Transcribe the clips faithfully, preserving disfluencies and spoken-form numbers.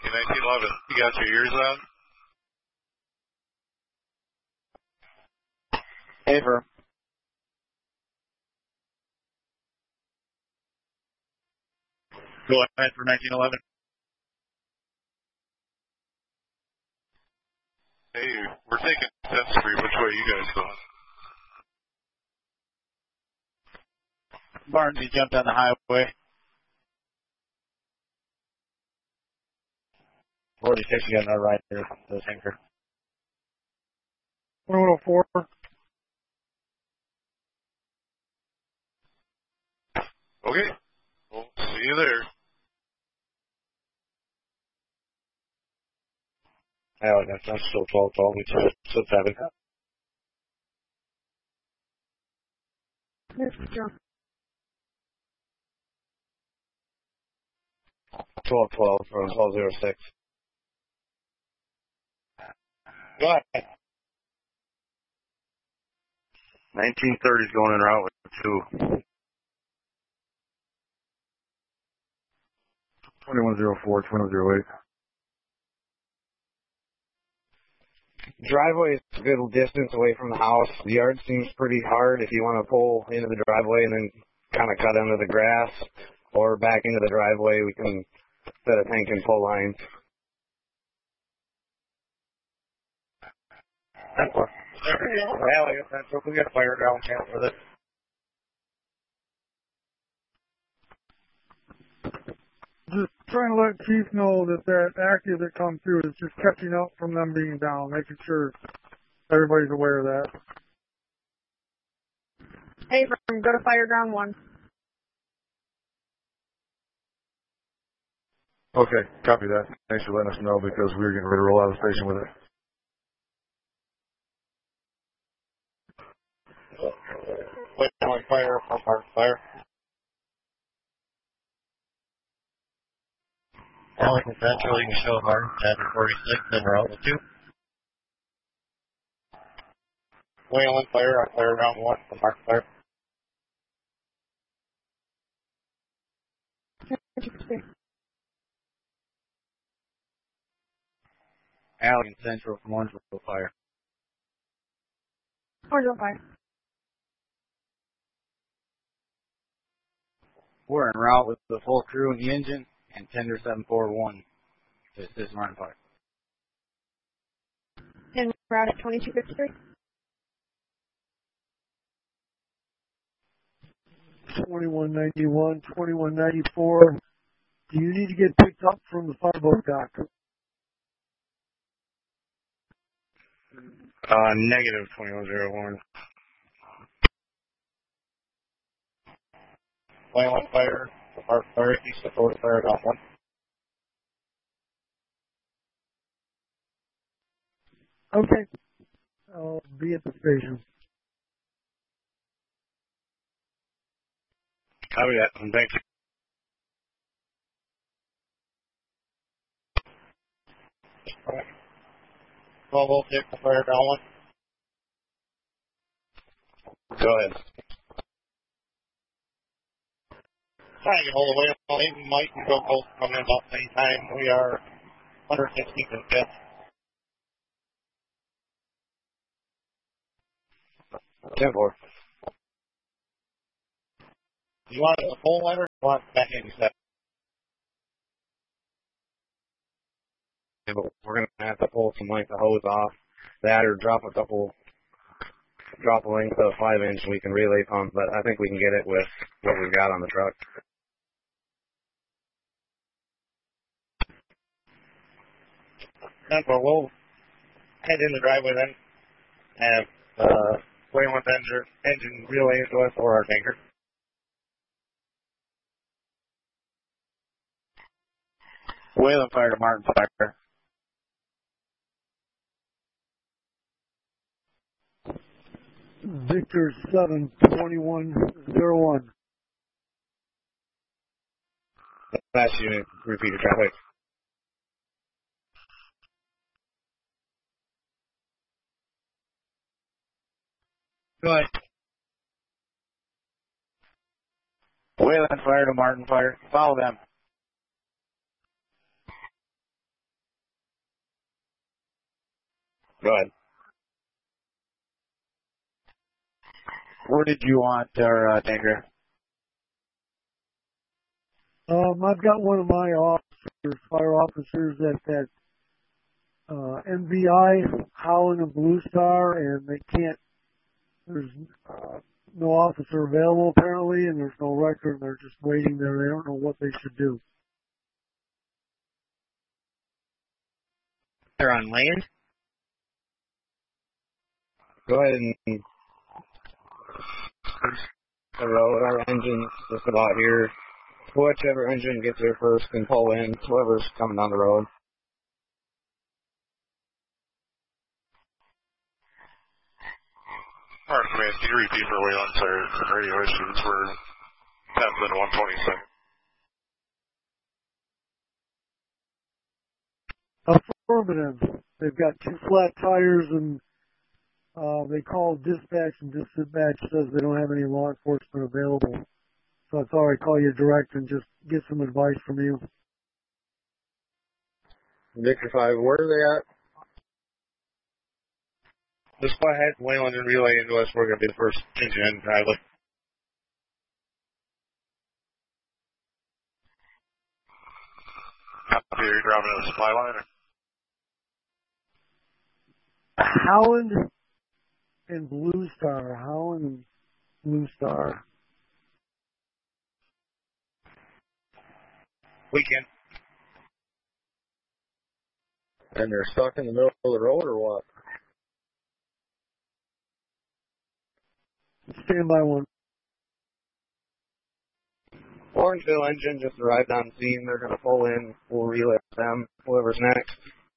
nineteen eleven. You got your ears on? Hey, firm. Go ahead for nineteen eleven. Hey, we're taking tenth Street. Which way are you guys going? Barnes, he jumped on the highway. forty-six, you got another right there, the tanker. one oh four. Okay. We'll see you there. Oh, that's, that's still twelve twelve. We still, still seven. Yes, sure. twelve twelve or twelve oh six. Go ahead. nineteen thirty is going in route with two. twenty-one oh four, twenty-one oh eight. Driveway is a good distance away from the house. The yard seems pretty hard if you want to pull into the driveway and then kind of cut under the grass, or back into the driveway. We can set a tank and pull lines. That's what. Well, I guess that's what we got a fire ground camp with it. Just trying to let Chief know that that active that comes through is just catching up from them being down, making sure everybody's aware of that. Hey, from go to Fireground one. Okay, copy that. Thanks for letting us know because we were getting ready to roll out of the station with it. Wait, on fire, on fire, fire. Ellington Central, you can show Martin, ten forty-six, and route with two. Wayland fire, on fire round one, from Mark fire. Allen Central from Orangeville fire. Orangeville fire. We're en route with the full crew and the engine, and tender seven four one to assist Martin fire. And route at twenty-two fifty-three. twenty-one ninety-one, twenty-one ninety-four. Do you need to get picked up from the fireboat dock? Uh, negative twenty-one oh one. Wayland fire, Mark fire, east of Florida fire, got one. Okay. I'll be at the station. Copy that, and thanks. Well, we'll take the fire down one. Go ahead. Trying to get hold of Wayland. Mike and Joe both coming in about the same time. We are one sixteenth and fifth. ten four. Do you want a full line or do you want back eighty-seven? Yeah, but we're going to have to pull some length of hose off that or drop a couple, drop a length of five inch we can relay pump, but I think we can get it with what we've got on the truck. ten four, we'll head in the driveway then, have uh, Wayland engine, engine relay to us or our tanker. Wayland fire to Martin fire. Victor seven, twenty-one oh one. Last unit, repeat your traffic. Go ahead. Wayland fire to Martin fire. Follow them. Go ahead. Where did you want our uh, tanker? Um, I've got one of my officers, fire officers at that uh, M V I, Howland and Blue Star, and they can't, there's uh, no officer available apparently, and there's no record, and they're just waiting there. They don't know what they should do. They're on land? Go ahead and the road. Our engine's just about here. Whichever engine gets here first can pull in whoever's coming down the road. Alright, Command, can you repeat for Wayland? Sorry, some radio issues. We're tenth and one twenty-six. Affirmative. They've got two flat tires, and uh, they call dispatch, and dispatch says they don't have any law enforcement available. So I thought I'd call you direct and just get some advice from you. Victor five, where are they at? Just go ahead, Wayland, and relay into us. We're going to be the first engine in, Riley. Copy, are you driving to the supply line? Or? Howland and Blue Star. Howland and Blue Star. Weekend. And they're stuck in the middle of the road or what? Stand by one. Orangeville engine just arrived on scene. They're going to pull in. We'll relay them. Whoever's next.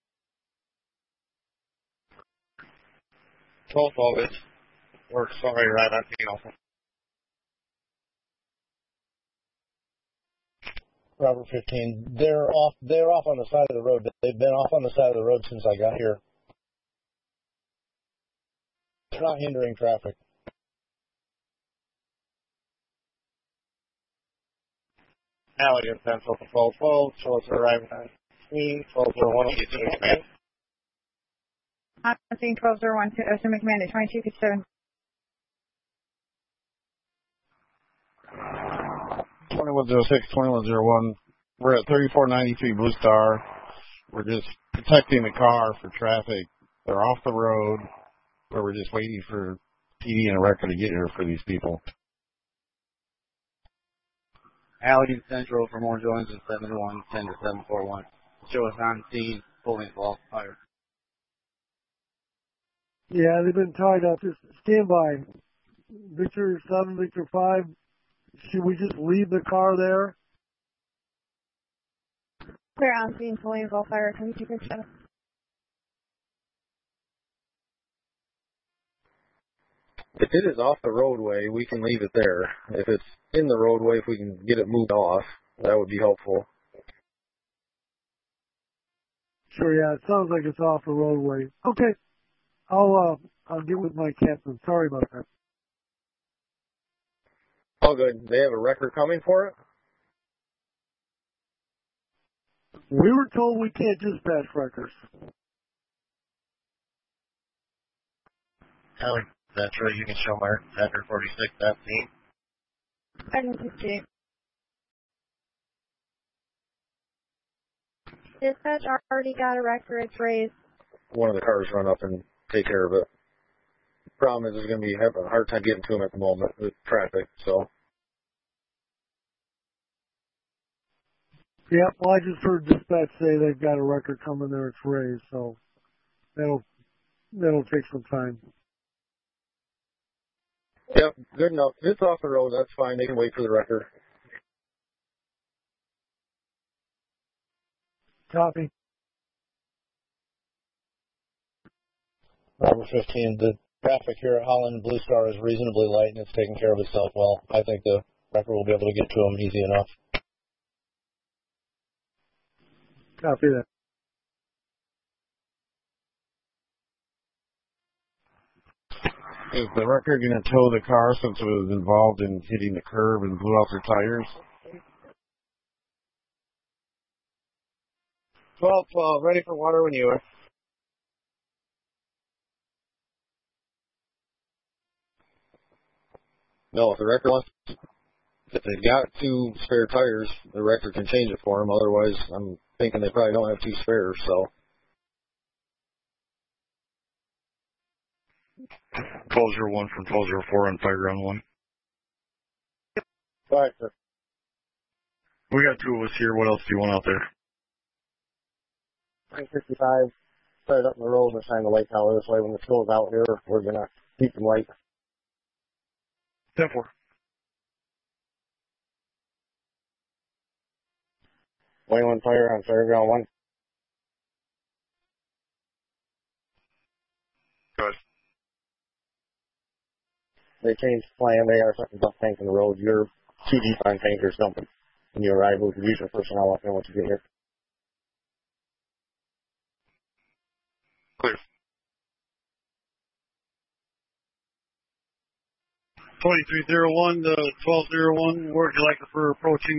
twelve twelve is. We're sorry, right on scene also. Robert fifteen. They're off. They're off on the side of the road. They've been off on the side of the road since I got here. They're not hindering traffic. Alley and Central for twelve twelve. So it's arriving on scene. twelve oh one. On scene twelve oh one to Ocean McMahon at twenty-two fifty-seven. twenty-one oh six, twenty-one oh one. We're at thirty-four ninety-three Blue Star. We're just protecting the car for traffic. They're off the road, where we're just waiting for P D and a record to get here for these people. Alley Central from Orange Orange is seven one ten to seven four one. Show us on scene, pulling false fire. Yeah, they've been tied up. Just stand by. Victor seven, Victor five. Should we just leave the car there? Clear on scene, pulling false fire, twenty-two fifty-seven. If it is off the roadway, we can leave it there. If it's in the roadway, if we can get it moved off, that would be helpful. Sure, yeah, it sounds like it's off the roadway. Okay, I'll uh, I'll get with my captain. Sorry about that. Oh, good. They have a record coming for it? We were told we can't dispatch records. Alley Central, you can show Mark Center forty-six at scene. Item sixty-eight. Dispatch already got a record. It's raised. One of the cars run up and take care of it. The problem is, it's going to be having a hard time getting to them at the moment with traffic, so. Yeah, well, I just heard dispatch say they've got a record coming there. It's raised, so that'll that'll take some time. Yep, good enough. If it's off the road, that's fine. They can wait for the record. Copy. Robert fifteen, the traffic here at Holland Blue Star is reasonably light and it's taking care of itself well. I think the record will be able to get to them easy enough. Copy that. Is the record going to tow the car since it was involved in hitting the curb and blew out their tires? twelve twelve, ready for water when you are. No, if the wrecker wants, if they've got two spare tires, the wrecker can change it for them. Otherwise, I'm thinking they probably don't have two spares, so. twelve oh one from twelve oh four on fire ground one. All right, sir. We got two of us here. What else do you want out there? nine fifty-five, started up in the road and shine the light tower this way. When the snow's out here, we're going to keep them light. ten four. twenty-one fire on fire ground one. Good. They changed the plan. They are setting up tank in the road. Your C D on tankers dumping. When you arrive with the usual personnel, let me know once you get here. Clear. twenty-three oh one to twelve oh one, where would you like it for approaching?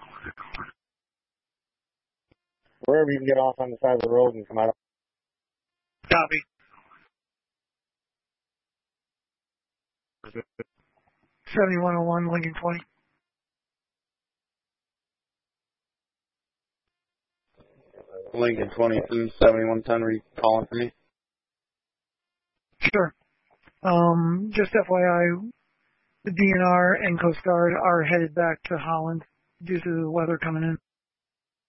Wherever you can get off on the side of the road and come out. Copy. seventy-one oh one, Lincoln twenty. Lincoln twenty-two, seventy-one ten, are you calling for me? Sure. Um, just F Y I, the D N R and Coast Guard are headed back to Holland due to the weather coming in.